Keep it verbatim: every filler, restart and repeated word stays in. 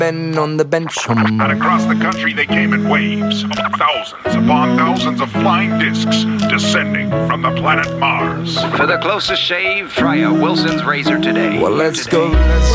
Ben on the bench. Hum. And across the country they came in waves, thousands upon thousands of flying discs descending from the planet Mars. For the closest shave, try a Wilson's razor today. Well, let's Today. go. Let's